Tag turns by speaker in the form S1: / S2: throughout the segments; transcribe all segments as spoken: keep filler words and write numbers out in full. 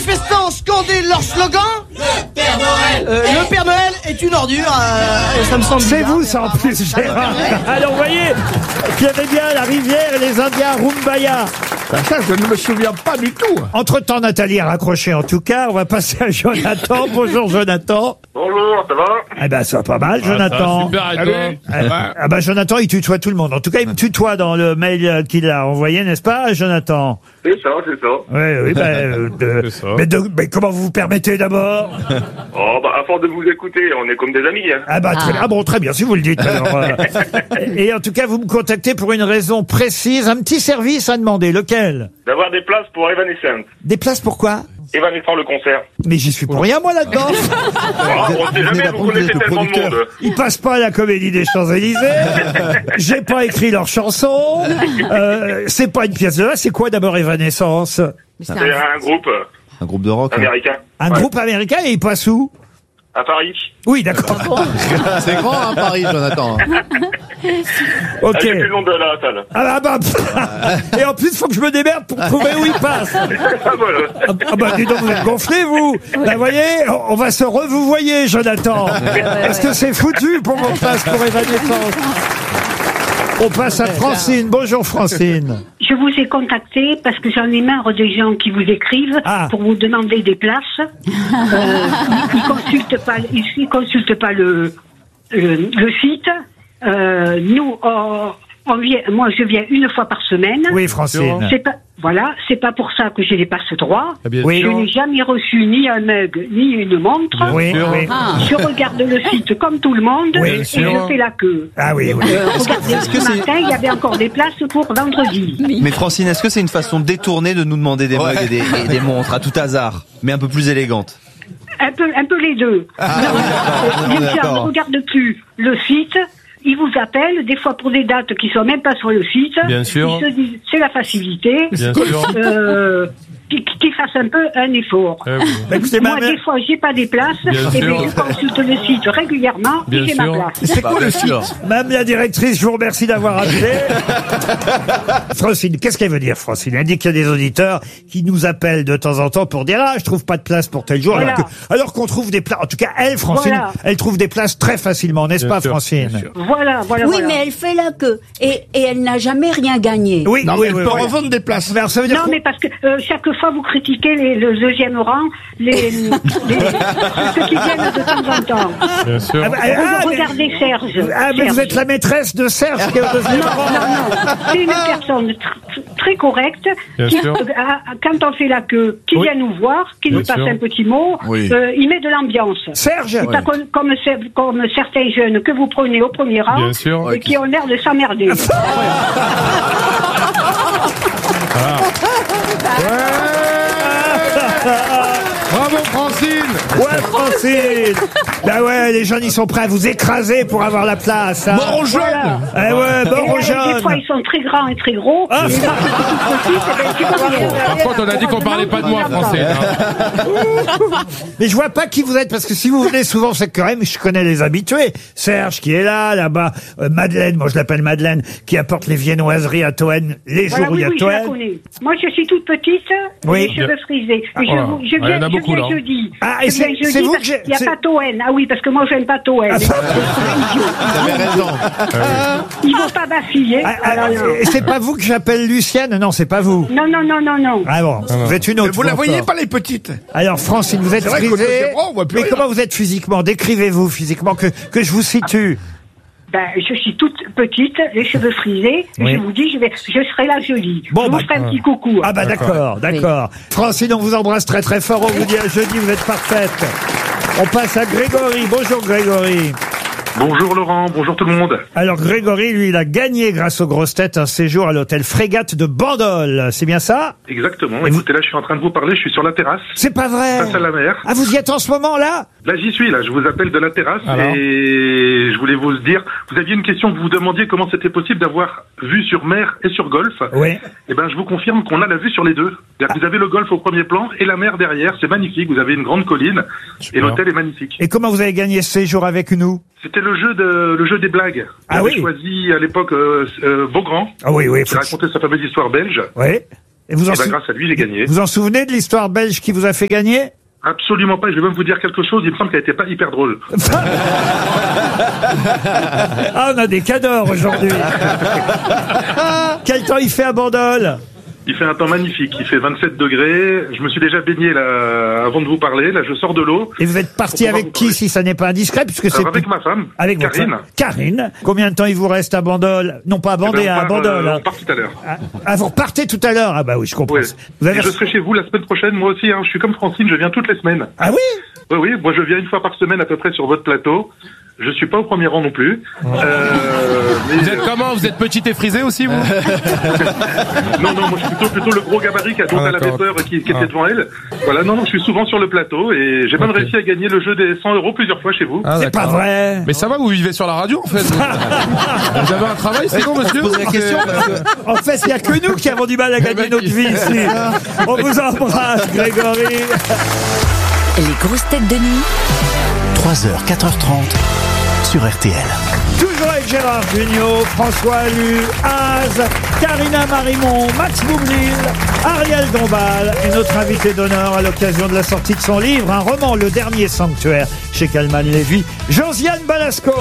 S1: manifestants scandaient leur slogan.
S2: Le Père Noël.
S1: Euh, le Père Noël est une ordure. Euh, ça me semble.
S3: C'est
S1: bizarre.
S3: vous ça en plus, Gérard. Alors vous voyez qu'il y avait bien la rivière et les Indiens Rumbaya.
S4: Ça, je ne me souviens pas du tout.
S3: Entre-temps, Nathalie a raccroché en tout cas. On va passer à Jonathan. Bonjour Jonathan.
S5: Bonjour, ça va?
S3: Eh ben, ça va pas mal, Jonathan.
S6: Super, et
S4: Allez.
S6: toi
S3: Ah, ah ben, Jonathan, il tutoie tout le monde. En tout cas, il me tutoie dans le mail qu'il a envoyé, n'est-ce pas, Jonathan?
S5: C'est ça, c'est ça.
S3: Oui, oui, ben, euh, de-
S6: C'est ça.
S3: mais, de- mais comment vous vous permettez d'abord?
S5: Oh, bah, à force de vous écouter, on est comme des amis, hein.
S3: Ah bah très bien, ah bon, très bien, si vous le dites. Alors, euh, et en tout cas, vous me contactez pour une raison précise, un petit service à demander. Lequel?
S5: D'avoir des places pour Evanescence.
S3: Des places pourquoi?
S5: Evanescence le concert.
S3: Mais j'y suis pour rien, moi, là-dedans.
S5: Oh, on sait jamais, vous connaissez tellement de monde.
S3: Ils passent pas à la Comédie des Champs-Élysées. J'ai pas écrit leurs chansons. Euh, c'est pas une pièce de là. C'est quoi d'abord Evanescence?
S5: C'est un groupe euh,
S7: Un groupe de rock. hein.
S5: américain.
S3: Un
S5: Ouais.
S3: groupe américain et ils passent où?
S5: À Paris.
S3: Oui, d'accord.
S7: C'est grand, hein, Paris, Jonathan.
S3: Ok.
S5: Ah, j'ai plus le nom de la salle.
S3: Ah bah, bah, et en plus, faut que je me démerde pour trouver où ils passent.
S5: Ah, voilà.
S3: Ah, ah bah dis donc, vous êtes gonflés, vous. Bah voyez, on va se re-vous voyez, Jonathan. Est-ce que c'est foutu pour qu'on passe pour Evanescence? On passe à Francine. Bonjour Francine.
S8: Je vous ai contacté parce que j'en ai marre des gens qui vous écrivent
S3: Ah.
S8: pour vous demander des places. Euh, ils, ils consultent pas, ils, ils consultent pas le le, le site. Euh, nous, on, on vient, moi, je viens une fois par semaine.
S3: Oui, Francine.
S8: C'est pas, voilà, c'est pas pour ça que j'ai les passe droits.
S6: Ah, bien
S3: Oui.
S8: Je n'ai jamais reçu ni un mug ni une montre.
S3: Oui, oui.
S8: Je regarde le site comme tout le monde
S3: Oui,
S8: et
S3: bien
S6: sûr.
S8: je fais la queue.
S3: Ah oui, oui.
S8: Euh, regardez,
S7: est-ce que
S8: ce
S7: c'est-
S8: matin, il y avait encore des places pour vendredi.
S7: Mais Francine, est-ce que c'est une façon détournée de nous demander des mugs et des, et des montres à tout hasard, mais un peu plus élégante?
S8: Un peu, un peu les deux.
S7: Ah,
S8: Non,
S7: oui, d'accord,
S8: euh, les gens
S7: d'accord.
S8: ne regardent plus le site. Ils vous appellent, des fois pour des dates qui sont même pas sur le site.
S6: Bien sûr.
S8: Ils se disent, c'est la facilité.
S6: Bien sûr.
S8: Euh, qu'ils qu'ils fassent un peu un effort.
S6: Eh oui.
S3: Bah, écoutez,
S8: Moi,
S3: madame-
S8: des fois, j'ai pas des places.
S6: Bien
S8: Et
S6: sûr.
S8: bien, je consulte le site régulièrement
S6: Bien
S8: et j'ai
S6: sûr.
S8: ma place.
S3: C'est quoi
S7: Bah,
S3: le
S7: bien sûr.
S3: site? Madame la directrice, je vous remercie d'avoir appelé. Francine, qu'est-ce qu'elle veut dire, Francine? Elle dit qu'il y a des auditeurs qui nous appellent de temps en temps pour dire ah, je trouve pas de place pour tel jour,
S8: Voilà.
S3: alors que- alors qu'on trouve des places. En tout cas, elle, Francine,
S8: Voilà.
S3: elle trouve des places très facilement, n'est-ce
S6: Bien
S3: pas,
S6: sûr,
S3: Francine?
S6: bien sûr.
S8: Voilà, voilà,
S9: Oui,
S8: voilà.
S9: mais elle fait la queue. Et, et elle n'a jamais rien gagné.
S3: Oui,
S4: Non,
S3: oui,
S4: mais elle
S3: oui,
S4: peut
S3: oui.
S4: revendre des places.
S3: Mais alors, ça veut dire
S8: Non,
S3: qu'on-
S8: mais parce que euh, chaque fois vous critiquez les, le deuxième rang, les, les, ceux qui viennent de temps en temps.
S6: Bien sûr.
S3: Ah, bah, ah, mais-
S8: Regardez Serge.
S3: Ah, mais vous
S8: Serge.
S3: êtes la maîtresse de Serge qui est au deuxième
S8: Non,
S3: rang.
S8: non, non. C'est une personne tr- très correcte
S6: Bien
S8: qui,
S6: sûr.
S8: euh, a- quand on fait la queue, qui
S6: Oui.
S8: vient nous voir, qui
S6: Bien
S8: nous passe
S6: sûr.
S8: un petit mot,
S7: Oui.
S8: euh, il met de l'ambiance.
S3: Serge,
S8: C'est pas comme, comme, ce- comme certains jeunes que vous prenez au premier rang
S6: Bien sûr.
S8: et qui ont l'air de s'emmerder.
S4: Bravo, Francine.
S3: ouais, Francine. Bah ouais, les jeunes, ils sont prêts à vous écraser pour avoir la place. Hein.
S4: Mort aux jeunes.
S8: Voilà.
S3: Eh ouais,
S8: Et,
S3: mort aux
S8: euh, des fois,
S3: jeunes.
S8: ils sont très grands et très gros.
S3: Ah.
S8: Et les marques toutes petites, eh ben, c'est comme hier.
S6: Par contre, on a dit qu'on parlait pas de moi, Francine. hein.
S3: Mais je vois pas qui vous êtes, parce que si vous venez souvent, c'est que quand même, je connais les habitués. Serge qui est là, là-bas. Euh, Madeleine, moi je l'appelle Madeleine, qui apporte les viennoiseries à Toen les
S8: Voilà,
S3: jours où il
S8: oui,
S3: y a
S8: oui, je la
S3: Toen.
S8: connais. Moi, je suis toute petite,
S3: Oui.
S8: les cheveux frisés. Mais je,
S6: voilà.
S8: vous- je
S6: Ah, il y
S8: viens,
S6: en a
S8: je
S6: beaucoup,
S8: viens
S6: là.
S8: jeudi.
S3: Ah,
S8: Je
S3: et c'est-
S8: viens jeudi
S3: c'est vous
S8: parce
S3: que j'ai-
S8: qu'il n'y a
S3: c'est-
S8: pas Toen. Ah oui, parce que moi, j'aime pas Toen.
S3: Ah,
S7: Vous avez raison.
S8: Il ne faut pas vaciller.
S3: Ah, ah,
S8: Ah, non, non.
S3: et c'est pas vous que j'appelle Lucienne? Non, c'est pas vous.
S8: Non, non, non, non, non.
S3: Ah bon, vous êtes une
S4: Mais
S3: autre.
S4: vous la
S3: fois
S4: voyez
S3: encore.
S4: pas, les petites?
S3: Alors Francine, vous êtes
S4: C'est vrai qu'au
S3: frisée.
S4: deuxième rang, on voit plus
S3: Mais
S4: rien.
S3: comment vous êtes physiquement? Décrivez-vous physiquement que que je vous situe.
S8: Ben, je suis toute petite, les cheveux frisés. Et
S3: Oui.
S8: je vous dis, je, vais, je serai là jeudi.
S3: Bon,
S8: je
S3: bah,
S8: vous ferai un petit coucou.
S3: Ah bah d'accord, d'accord. Francine, on vous embrasse très très fort. On vous dit à jeudi, vous êtes parfaite. On passe à Grégory. Bonjour Grégory.
S5: Bonjour Laurent, bonjour tout le monde.
S3: Alors Grégory, lui, il a gagné grâce aux grosses têtes un séjour à l'hôtel Frégate de Bandol. C'est bien ça?
S5: Exactement. Écoutez, là, je suis en train de vous parler. Je suis sur la terrasse,
S3: C'est pas vrai.
S5: face à la mer.
S3: Ah, vous y êtes en ce moment là?
S5: Là, j'y suis. Là, je vous appelle de la terrasse
S6: Alors
S5: et je voulais vous dire. Vous aviez une question. Vous vous demandiez comment c'était possible d'avoir vue sur mer et sur golf.
S3: Oui.
S5: Eh ben, je vous confirme qu'on a la vue sur les deux. C'est-à-dire que Vous avez le golf au premier plan et la mer derrière. C'est magnifique. Vous avez une grande colline
S6: Super.
S5: et l'hôtel est magnifique.
S3: Et comment vous avez gagné ce séjour avec nous?
S5: C'était le jeu de le jeu des blagues.
S3: Ah
S5: J'avais
S3: oui.
S5: choisi à l'époque euh, euh, Beaugrand.
S3: Ah oui, oui.
S5: Qui racontait sa fameuse histoire belge.
S3: Oui. Et vous en
S5: Et ben,
S3: sou-
S5: grâce à lui, j'ai gagné.
S3: Vous en souvenez de l'histoire belge qui vous a fait gagner?
S5: Absolument pas. Je vais même vous dire quelque chose. Il me semble qu'elle était pas hyper drôle.
S3: Ah, on a des cadors aujourd'hui. Quel temps il fait à Bandol?
S5: Il fait un temps magnifique. Il fait vingt-sept degrés. Je me suis déjà baigné là avant de vous parler. Là, je sors de l'eau.
S3: Et vous êtes parti
S5: Pour pouvoir
S3: avec
S5: vous
S3: qui,
S5: parler.
S3: si ça n'est pas indiscret, puisque c'est
S5: Alors, avec ma femme,
S3: avec votre
S5: Karine.
S3: femme. Karine. Combien de temps il vous reste à Bandol? Non, pas à
S5: Eh ben,
S3: Bandé,
S5: on
S3: à
S5: part,
S3: Bandol.
S5: euh,
S3: hein.
S5: on part tout à l'heure.
S3: Ah, ah, vous repartez tout à l'heure? Ah bah oui, je comprends.
S5: Ouais.
S3: Vous avez
S5: Et je serai chez vous la semaine prochaine, moi aussi. Hein. Je suis comme Francine, je viens toutes les semaines.
S3: Ah oui?
S5: Oui, oui. Moi, je viens une fois par semaine à peu près sur votre plateau. Je suis pas au premier rang non plus. Euh, mais-
S6: Vous êtes comment? Vous êtes petit et frisé aussi, vous?
S5: Non, non, moi je suis plutôt, plutôt le gros gabarit qui a dont
S6: Ah,
S5: elle avait
S6: d'accord.
S5: peur et qui, qui
S6: Ah.
S5: était devant elle. Voilà, non, non, je suis souvent sur le plateau et j'ai même
S6: Ok.
S5: réussi à gagner le jeu des cent euros plusieurs fois chez vous.
S6: Ah,
S3: C'est pas
S6: d'accord.
S3: vrai.
S6: Mais ça va, vous vivez sur la radio, en fait. Vous avez un travail, c'est bon, monsieur?
S7: pose la question parce que-
S3: En fait, il n'y a que nous qui avons du mal à gagner
S6: ben,
S3: notre
S6: qui-
S3: vie ici. On vous embrasse, Grégory.
S2: Les grosses têtes de nuit.
S10: trois heures, quatre heures trente sur R T L.
S3: Toujours avec Gérard Jugnot, François Allu, Az, Karina Marimon, Max Boublil, Ariel Dombal et notre invité d'honneur à l'occasion de la sortie de son livre, un roman, Le Dernier Sanctuaire, chez Calman Lévy, Josiane Balasco.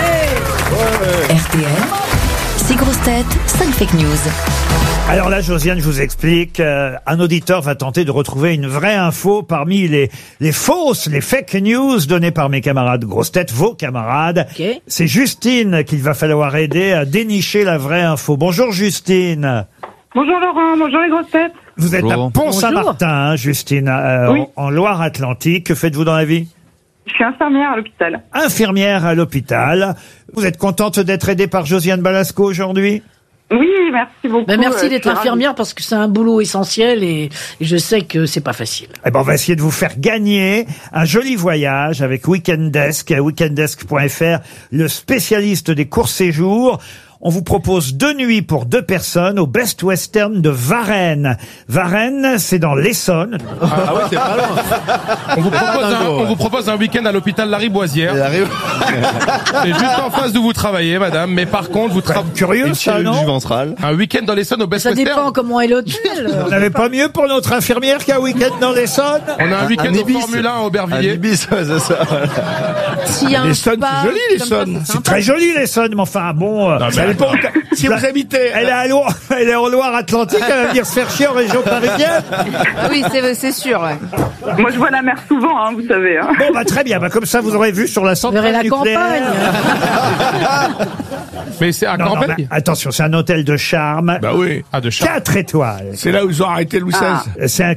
S2: R T L. six grosses têtes, cinq fake news.
S3: Alors là, Josiane, je vous explique, euh, un auditeur va tenter de retrouver une vraie info parmi les, les fausses, les fake news données par mes camarades grosses têtes, vos camarades.
S9: Ok.
S3: C'est Justine qu'il va falloir aider à dénicher la vraie info. Bonjour Justine.
S11: Bonjour Laurent, bonjour les grosses têtes.
S3: Vous êtes
S7: Bonjour.
S3: à Pont-Saint-Martin, hein, Justine, euh,
S11: Oui.
S3: en, en Loire-Atlantique. Que faites-vous dans la vie?
S11: Je suis infirmière à l'hôpital.
S3: Infirmière à l'hôpital. Vous êtes contente d'être aidée par Josiane Balasco aujourd'hui?
S11: Oui, merci beaucoup.
S12: Ben merci
S11: euh,
S12: d'être
S11: je suis ravie.
S12: infirmière parce que c'est un boulot essentiel et, et je sais que c'est pas facile.
S3: Eh ben, on va essayer de vous faire gagner un joli voyage avec Weekend Desk, weekenddesk point f r, le spécialiste des courts séjours. On vous propose deux nuits pour deux personnes au Best Western de Varennes. Varennes, c'est dans l'Essonne.
S4: Ah oui, c'est pas loin.
S6: On vous propose
S4: Ah,
S6: un,
S4: dingo,
S6: on
S4: ouais.
S6: vous propose un week-end à l'hôpital Lariboisière.
S7: Elle arrive.
S6: C'est juste en face d'où vous travaillez, madame. Mais par contre, vous travaillez
S3: Curieux,
S7: Une
S3: ça,
S7: chirurgie
S3: non?
S7: ventrale.
S6: un week-end dans l'Essonne au Best
S12: Ça
S6: Western.
S12: dépend comment est l'hôtel.
S3: Vous n'avez pas mieux pour notre infirmière qu'un week-end dans l'Essonne?
S6: On a un week-end
S7: Un
S6: au
S7: Ibis.
S6: Formule un à
S7: Un
S6: Aubervilliers.
S7: ibis, ouais, c'est ça.
S12: S'il y a un
S4: L'Essonne,
S12: spa,
S4: c'est joli,
S12: comme ça,
S4: l'Essonne.
S12: c'est
S3: C'est
S12: sympa.
S3: très joli l'Essonne, mais enfin bon... euh,
S6: Non,
S4: Ça
S6: mais
S4: dépend
S6: attends.
S4: si vous habitez.
S3: Elle est, à Loire, elle est en Loire-Atlantique, elle va venir se faire chier en région parisienne.
S11: Oui, c'est, c'est sûr. Ouais. Moi, je vois la mer souvent, hein, vous savez. Hein.
S3: Bon, bah très bien, bah, comme ça vous aurez vu sur la
S12: Vous verrez
S3: centrale
S12: la
S3: nucléaire.
S12: campagne.
S6: Mais c'est à
S3: Non, non,
S6: Corbeil.
S3: mais attention, c'est un hôtel de charme.
S4: Bah oui.
S6: Ah, de Chartres.
S3: Quatre étoiles.
S4: C'est là où ils ont arrêté Louis
S11: Ah.
S4: seize.
S3: C'est un...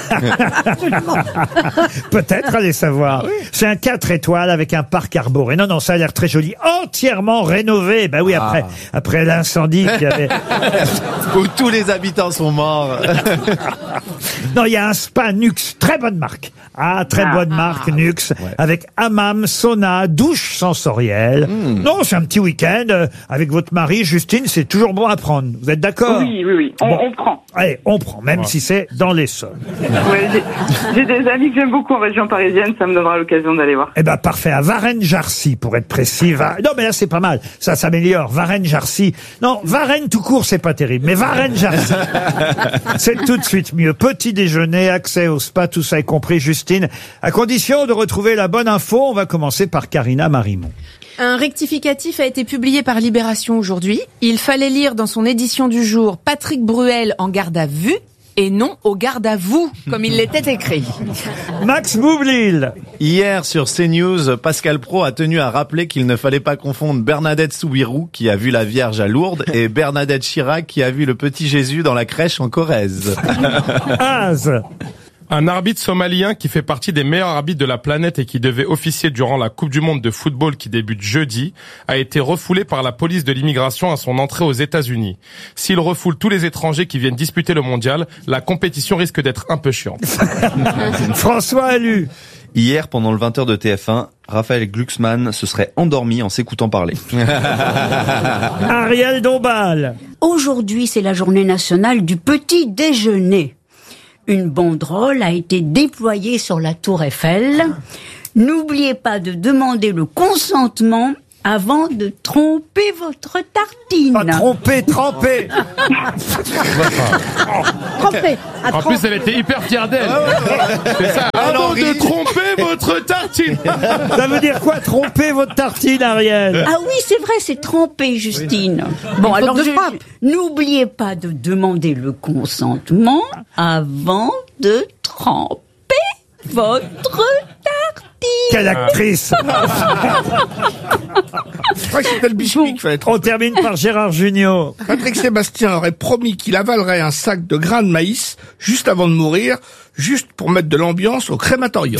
S3: Peut-être, allez savoir. C'est un quatre étoiles avec un parc arboré. Non, non, ça a l'air très joli. Entièrement rénové. Bah oui, après, après l'incendie qu'il y avait.
S7: Où tous les habitants sont morts.
S3: Non, il y a un spa Nux. Très bonne marque. Ah, très bonne marque Nux. Avec hammam, sauna, douche sensorielle. Non, c'est un petit week-end euh, avec votre mari, Justine. C'est toujours bon à prendre. Vous êtes d'accord?
S11: Oui, oui, oui. On,
S3: Bon.
S11: on prend.
S3: Allez, on prend, même si c'est dans l'Essonne.
S11: Ouais, j'ai, j'ai des amis que j'aime beaucoup en région parisienne, ça me donnera l'occasion d'aller voir.
S3: Eh ben parfait, à Varennes-Jarcy pour être précis. Va- Non mais là c'est pas mal, ça s'améliore. Varennes-Jarcy. Non, Varennes tout court c'est pas terrible, mais Varennes-Jarcy, c'est tout de suite mieux. Petit déjeuner, accès au spa, tout ça est compris, Justine. À condition de retrouver la bonne info, on va commencer par Karina Marimon.
S13: Un rectificatif a été publié par Libération aujourd'hui. Il fallait lire dans son édition du jour Patrick Bruel en garde à vue et non au garde à vous, comme il l'était écrit.
S3: Max Boublil.
S7: Hier, sur CNews, Pascal Praud a tenu à rappeler qu'il ne fallait pas confondre Bernadette Soubirous, qui a vu la Vierge à Lourdes, et Bernadette Chirac, qui a vu le petit Jésus dans la crèche en Corrèze.
S3: Az.
S6: Un arbitre somalien qui fait partie des meilleurs arbitres de la planète et qui devait officier durant la Coupe du Monde de football qui débute jeudi a été refoulé par la police de l'immigration à son entrée aux États-Unis. S'il refoule tous les étrangers qui viennent disputer le mondial, la compétition risque d'être un peu chiante.
S3: François Allu.
S7: Hier, pendant le vingt heures de T F un, Raphaël Glucksmann se serait endormi en s'écoutant parler.
S3: Ariel Dombal.
S9: Aujourd'hui, c'est la journée nationale du petit déjeuner. Une banderole a été déployée sur la tour Eiffel. N'oubliez pas de demander le consentement avant de tromper votre tartine.
S3: Pas tromper, tremper.
S12: Trempé. À
S6: En
S12: tremper.
S6: plus, elle était hyper fière d'elle. C'est ça. Avant de tromper votre tartine.
S3: Ça veut dire quoi, tromper votre tartine, Ariel?
S9: Ah oui, c'est vrai, c'est trempé, Justine. Bon,
S12: Une
S9: alors
S12: faute de
S9: je-
S12: frappe.
S9: n'oubliez pas de demander le consentement avant de tremper votre tartine.
S3: Quelle actrice!
S4: Je crois que c'était le biscuit qu'il fallait
S3: On termine par Gérard Junior.
S4: Patrick Sébastien aurait promis qu'il avalerait un sac de grains de maïs juste avant de mourir, juste pour mettre de l'ambiance au crématorium.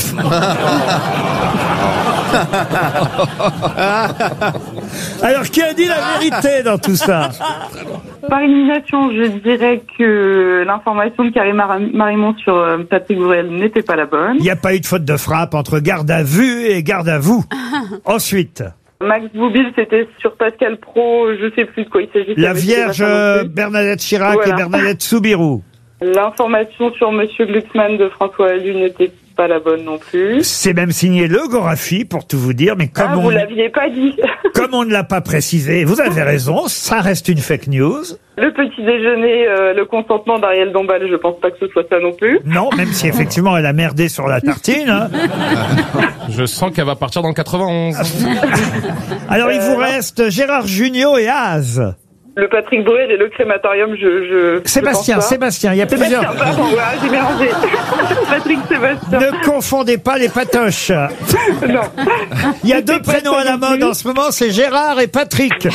S3: Alors, qui a dit la vérité dans tout ça?
S11: Par élimination, je dirais que l'information de Karim Mar- Marimont sur euh, Patrick Bruel n'était pas la bonne.
S3: Il n'y a pas eu de faute de frappe entre garde à vue et garde à vous. Ensuite,
S11: Max Boublil, c'était sur Pascal Pro, je sais plus de quoi il s'agit.
S3: la
S11: Avec
S3: Vierge
S11: Sébastien non plus.
S3: Bernadette Chirac
S11: Voilà.
S3: et Bernadette Soubirous.
S11: L'information sur Monsieur Glucksmann de François Allu n'était pas la bonne non plus.
S3: C'est même signé Le Gorafi, pour tout vous dire, mais comme,
S11: Ah,
S3: on,
S11: vous l'aviez pas dit.
S3: comme on ne l'a pas précisé, vous avez raison, ça reste une fake news.
S11: Le petit déjeuner, euh, le consentement d'Ariel Dombal, je pense pas que ce soit ça non plus.
S3: Non, même si effectivement elle a merdé sur la tartine. Hein.
S6: Je sens qu'elle va partir dans le quatre-vingt-onze.
S3: Alors il vous reste Gérard Junior et Az.
S11: Le Patrick Bruel et le crématorium, je... je
S3: Sébastien,
S11: je pense pas.
S3: Sébastien, il y a
S11: Sébastien,
S3: plusieurs.
S11: pardon, voilà, j'ai mélangé. Patrick Sébastien.
S3: Ne confondez pas les patoches.
S11: Non.
S3: Il y a deux prénoms à la mode en ce moment, c'est Gérard et Patrick.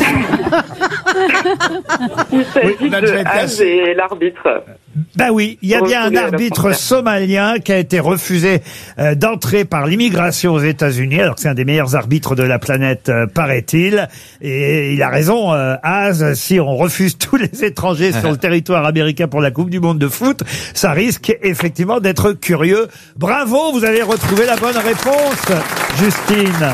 S11: Il s'agit
S4: on a déjà
S11: de
S4: été
S11: Az
S4: assez.
S11: et l'arbitre.
S3: Ben oui, il y a bien un
S11: Refoulé à la
S3: arbitre
S11: frontière.
S3: somalien qui a été refusé euh, d'entrer par l'immigration aux États-Unis, alors que c'est un des meilleurs arbitres de la planète, euh, paraît-il. Et il a raison, euh, Az, si on refuse tous les étrangers sur le territoire américain pour la Coupe du Monde de foot, ça risque effectivement d'être curieux. Bravo, vous avez retrouvé la bonne réponse, Justine.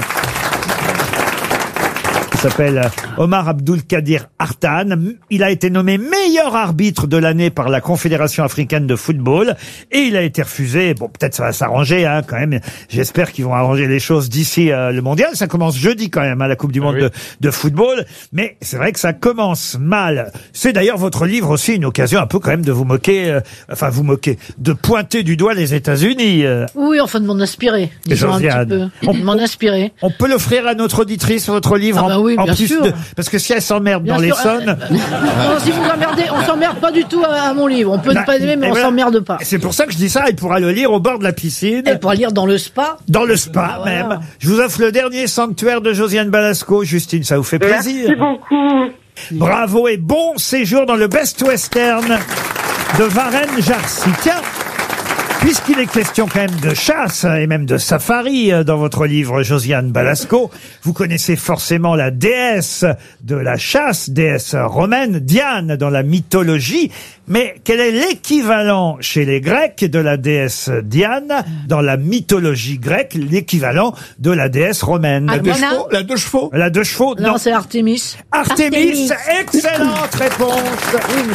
S3: Il s'appelle Omar Abdul Kadir Artan. Il a été nommé meilleur arbitre de l'année par la Confédération africaine de football et il a été refusé. Bon, peut-être ça va s'arranger, hein, quand même. J'espère qu'ils vont arranger les choses d'ici euh, le mondial. Ça commence jeudi quand même, à la Coupe du Monde
S6: oui.
S3: de, de football. Mais c'est vrai que ça commence mal. C'est d'ailleurs votre livre aussi une occasion un peu quand même de vous moquer, euh, enfin vous moquer, de pointer du doigt les États-Unis. euh.
S12: Oui, enfin de m'en inspirer. Disons un
S3: Josiane.
S12: petit peu. De m'en inspirer.
S3: On peut l'offrir à notre auditrice, votre livre,
S12: Ah bah
S3: en,
S12: oui,
S3: en
S12: bien
S3: plus
S12: sûr.
S3: de... Parce que si elle s'emmerde
S12: Bien
S3: dans
S12: sûr,
S3: l'Essonne...
S12: euh, non, si vous emmerdez, on s'emmerde pas du tout à, à mon livre. On peut
S3: Bah,
S12: ne pas aimer, mais
S3: et
S12: on
S3: voilà.
S12: s'emmerde pas.
S3: C'est pour ça que je dis ça, il pourra le lire au bord de la piscine,
S12: Elle pourra lire dans le spa.
S3: dans le spa
S12: Ah, voilà.
S3: même. Je vous offre le dernier sanctuaire de Josiane Balasco. Justine, ça vous fait plaisir?
S11: Merci beaucoup.
S3: Bravo et bon séjour dans le Best Western de Varennes-Jarcy. Tiens, puisqu'il est question quand même de chasse et même de safari euh, dans votre livre, Josiane Balasco, vous connaissez forcément la déesse de la chasse, déesse romaine, Diane dans la mythologie. Mais quel est l'équivalent chez les Grecs de la déesse Diane dans la mythologie grecque, l'équivalent de la déesse romaine?
S4: La deux
S13: Mona
S4: chevaux, la deux chevaux.
S3: La deux chevaux?
S12: Non, c'est Artémis.
S3: Artémis, excellente réponse.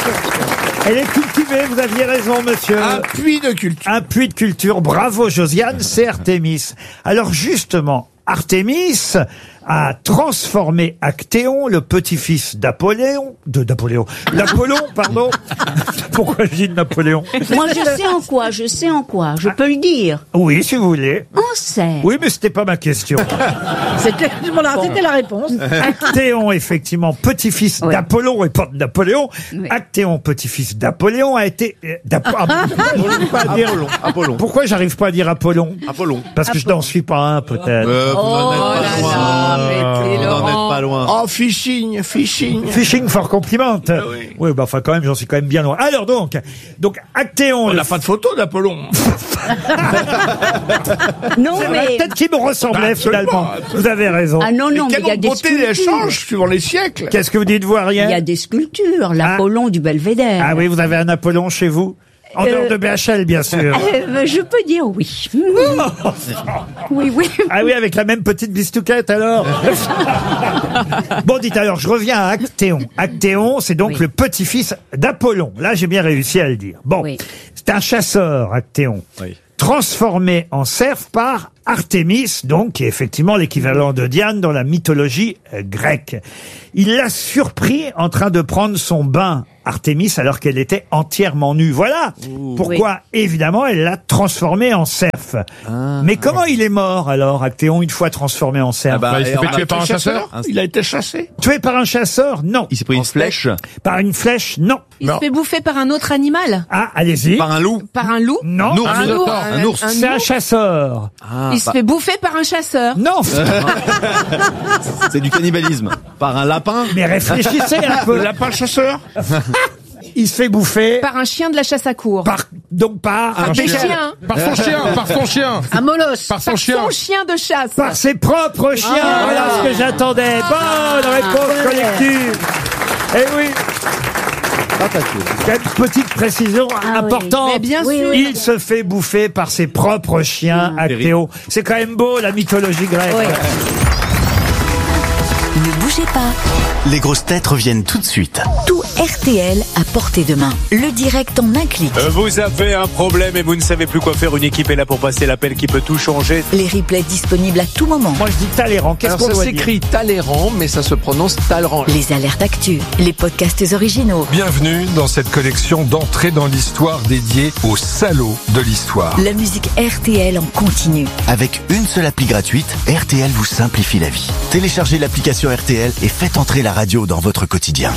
S3: Elle est cultivée, vous aviez raison, monsieur.
S4: Un puits de culture.
S3: Un puits de culture, bravo Josiane, c'est Artémis. Alors justement, Artémis a transformé Actéon, le petit-fils d'Apoléon, de Napoléon, d'Apollon, pardon. Pourquoi je dis de Napoléon?
S9: Moi, je sais en quoi, je sais en quoi, je peux le dire.
S3: Oui, si vous voulez.
S9: En serre.
S3: Oui, mais c'était pas ma question.
S12: C'était voilà, c'était la réponse.
S3: Actéon, effectivement, petit-fils
S9: Oui.
S3: d'Apollon et pas de Napoléon.
S9: Oui.
S3: Actéon, petit-fils d'Apoléon, a été... euh, d'Apo- ah, j'arrive pas à dire-
S7: Apollon, Apollon.
S3: Pourquoi j'arrive pas à dire Apollon?
S7: Apollon.
S3: Parce que je n'en suis pas un, peut-être.
S7: Euh, vous n'en êtes
S13: Oh
S7: pas
S13: là
S7: loin.
S13: là, mais t'es
S7: Vous n'en
S13: Laurent.
S7: êtes pas loin.
S4: Oh, phishing, phishing.
S3: Phishing for compliment.
S4: oui.
S3: Oui, bah enfin quand même, j'en suis quand même bien loin. Alors donc, donc Actéon.
S4: On
S3: le-
S4: n'a pas de photo d'Apollon.
S9: Non,
S3: C'est vrai,
S9: mais...
S3: peut-être qu'il me ressemblait
S4: Absolument,
S3: finalement.
S4: absolument.
S3: Vous avez raison.
S9: Ah non, non,
S4: Et
S9: mais il y a
S4: quelle
S9: des
S4: beauté les
S9: sculptures.
S4: change suivant les siècles.
S3: Qu'est-ce que vous dites, vous,
S9: Il y a
S3: Ariel?
S9: des sculptures, l'Apollon du Belvédère.
S3: Ah oui, vous avez un Apollon chez vous? En
S9: Euh,
S3: dehors de B H L, bien sûr.
S9: Euh, je peux dire oui. Oui, oui.
S3: Ah oui, avec la même petite bistouquette alors. Bon, dites alors, je reviens à Actéon. Actéon, c'est donc
S9: Oui.
S3: le petit-fils d'Apollon. Là, j'ai bien réussi à le dire. Bon,
S9: Oui.
S3: c'est un chasseur, Actéon.
S7: Oui.
S3: transformé en cerf par Artémis, donc, qui est effectivement l'équivalent de Diane dans la mythologie euh, grecque. Il l'a surpris en train de prendre son bain, Artémis, alors qu'elle était entièrement nue. Voilà pourquoi, évidemment, elle l'a transformé en cerf.
S7: Ah.
S3: Mais comment il est mort, alors, Actéon, une fois transformé en cerf?
S7: Ah bah,
S6: il s'est fait tuer par un chasseur.
S4: Il a été chassé.
S3: Tué par un chasseur? Non.
S7: Il s'est pris une flèche.
S3: Par une flèche? Non.
S13: Il se fait bouffer par un autre animal.
S3: Ah, allez-y.
S7: Par un loup.
S13: Par un loup.
S3: Non.
S7: Un ours.
S13: Un, loup,
S7: Un ours.
S13: un
S3: C'est un
S13: ours.
S3: chasseur.
S7: Ah,
S13: Il se fait bouffer par un chasseur.
S3: Non.
S7: c'est du cannibalisme. Par un lapin.
S3: Mais réfléchissez un peu.
S4: Le lapin chasseur.
S3: Il se fait bouffer.
S13: Par un chien de la chasse à cour.
S3: Par, donc par,
S6: Un
S13: Des
S6: chien.
S13: chiens.
S6: Par son chien, par son chien.
S12: Un molosse.
S6: Par son
S13: Par
S6: chien.
S13: son chien de chasse.
S3: par ses propres chiens.
S12: Ah.
S3: Voilà ce que j'attendais. Bonne réponse collective. Eh oui. Une petite précision
S9: Ah
S3: importante.
S13: Mais bien
S9: Oui,
S13: sûr.
S9: oui.
S3: Il se fait bouffer par ses propres chiens, Actéo. C'est quand même beau, la mythologie grecque.
S9: Oui.
S2: Ne bougez pas.
S10: Les grosses têtes reviennent tout de suite.
S2: Tout R T L à portée de main. Le direct en un clic.
S14: Euh, Vous avez un problème et vous ne savez plus quoi faire. Une équipe est là pour passer l'appel qui peut tout changer.
S2: Les replays disponibles à tout moment.
S3: Moi, je dis Talleyrand. Qu'est-ce
S15: Alors
S3: qu'on
S15: ça
S3: doit dire?
S15: s'écrit Talleyrand, mais ça se prononce Talleyrand.
S2: Les alertes actu. Les podcasts originaux.
S16: Bienvenue dans cette collection d'entrées dans l'histoire dédiée aux salauds de l'histoire.
S2: La musique R T L en continu.
S10: Avec une seule appli gratuite, R T L vous simplifie la vie. Téléchargez l'application R T L et faites entrer la radio dans votre quotidien.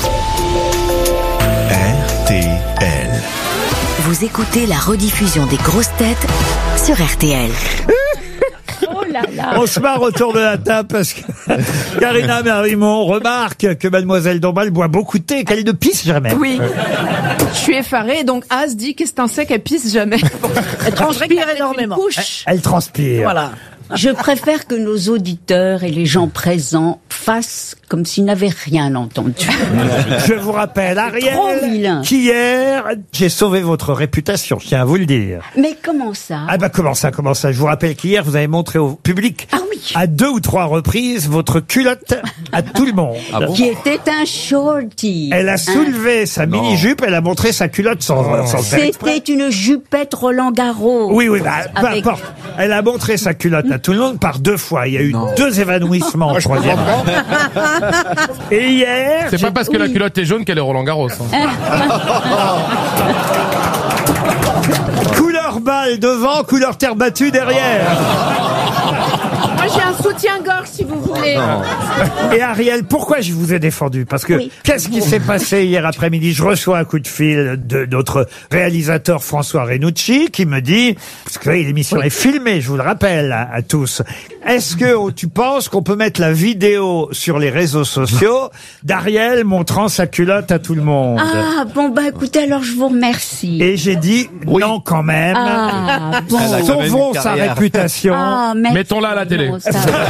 S10: R T L.
S2: Vous écoutez la rediffusion des grosses têtes sur R T L.
S9: Oh là là.
S3: On se marre autour de la table parce que Karina Marimont remarque que Mademoiselle Dombal boit beaucoup de thé, qu'elle ne pisse jamais.
S13: Oui. Je suis effarée. Donc Az dit qu'est-ce qu'un sait qu'elle pisse jamais.
S12: Elle transpire énormément.
S13: Couche.
S3: Elle transpire.
S12: Voilà.
S9: Je préfère que nos auditeurs et les gens présents fassent comme s'ils n'avaient rien entendu.
S3: Je vous rappelle,
S9: Trop
S3: Ariel,
S9: vilain.
S3: qu'hier, j'ai sauvé votre réputation, je tiens à vous le dire.
S9: Mais comment ça?
S3: Ah bah comment ça, comment ça? Je vous rappelle qu'hier, vous avez montré au public,
S9: Ah oui.
S3: à deux ou trois reprises, votre culotte à tout le monde.
S7: Ah bon?
S9: Qui était un shorty.
S3: Elle a soulevé sa
S7: Non.
S3: mini-jupe, elle a montré sa culotte sans, sans le faire exprès.
S9: C'était une jupette Roland Garros.
S3: Oui, oui, bah, peu
S9: Avec-
S3: importe. Elle a montré sa culotte à tout le monde par deux fois. Il y a eu deux évanouissements au troisième rang. Et hier...
S6: C'est pas parce que la
S9: Oui.
S6: culotte est jaune qu'elle est Roland Garros. hein.
S3: Couleur balle devant, couleur terre battue derrière.
S13: Moi j'ai un soutien-gorge si vous voulez.
S3: Et Ariel, pourquoi je vous ai défendu? Parce que
S9: Oui.
S3: qu'est-ce qui s'est passé hier après-midi? Je reçois un coup de fil de notre réalisateur François Renucci qui me dit, parce que l'émission est filmée, je vous le rappelle à, à tous, est-ce que oh, tu penses qu'on peut mettre la vidéo sur les réseaux sociaux d'Ariel montrant sa culotte à tout le monde?
S9: Ah, bon, bah écoutez, alors je vous remercie.
S3: Et j'ai dit non quand même.
S9: Ah, bon.
S7: Elle a quand même une
S3: Sauvons sa
S7: carrière.
S3: réputation.
S9: Ah, merci.
S6: Mettons-la à la télé.
S9: Bon, ça va.